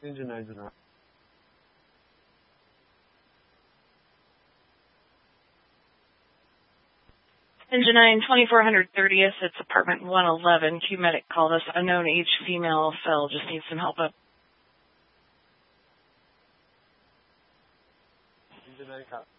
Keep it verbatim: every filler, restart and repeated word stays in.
Engine nine is not. Engine nine, twenty-four hundred thirtieth, it's apartment one eleven. Q-Medic called us. Unknown age female fell. Just needs some help up. Engine nine, cop.